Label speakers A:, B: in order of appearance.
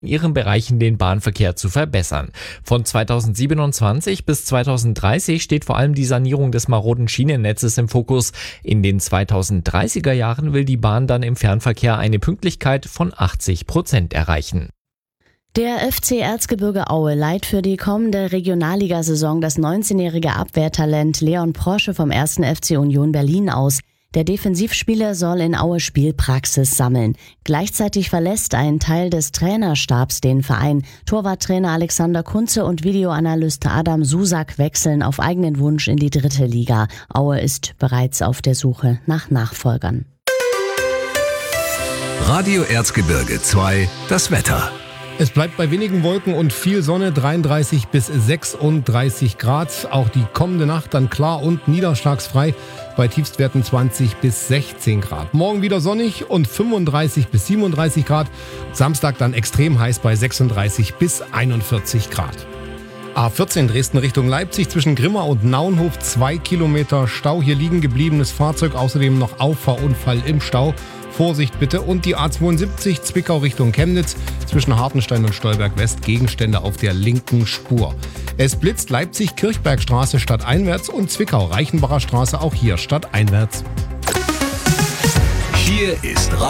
A: in ihren Bereichen den Bahnverkehr zu verbessern. Von 2027 bis 2030 steht vor allem die Sanierung des maroden Schienennetzes im Fokus. In den 2030er Jahren will die Bahn dann im Fernverkehr eine Pünktlichkeit von 80% erreichen.
B: Der FC Erzgebirge Aue leiht für die kommende Regionalligasaison das 19-jährige Abwehrtalent Leon Porsche vom 1. FC Union Berlin aus. Der Defensivspieler soll in Aue Spielpraxis sammeln. Gleichzeitig verlässt ein Teil des Trainerstabs den Verein. Torwarttrainer Alexander Kunze und Videoanalyst Adam Susak wechseln auf eigenen Wunsch in die 3. Liga. Aue ist bereits auf der Suche nach Nachfolgern.
C: Radio Erzgebirge 2, das Wetter.
D: Es bleibt bei wenigen Wolken und viel Sonne, 33 bis 36 Grad. Auch die kommende Nacht dann klar und niederschlagsfrei bei Tiefstwerten 20 bis 16 Grad. Morgen wieder sonnig und 35 bis 37 Grad. Samstag dann extrem heiß bei 36 bis 41 Grad. A14 Dresden Richtung Leipzig zwischen Grimma und Naunhof 2 Kilometer Stau. Hier liegen gebliebenes Fahrzeug, außerdem noch Auffahrunfall im Stau. Vorsicht bitte. Und die A72 Zwickau Richtung Chemnitz zwischen Hartenstein und Stolberg West Gegenstände auf der linken Spur. Es blitzt Leipzig Kirchbergstraße stadteinwärts und Zwickau Reichenbacher Straße auch hier stadteinwärts.
C: Hier ist